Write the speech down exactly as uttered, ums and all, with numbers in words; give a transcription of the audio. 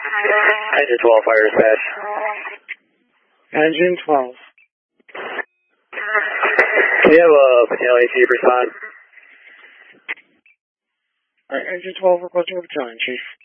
Engine twelve, fire dispatch. Engine twelve. Can you have a battalion chief respond? Alright, Engine twelve requesting a battalion chief.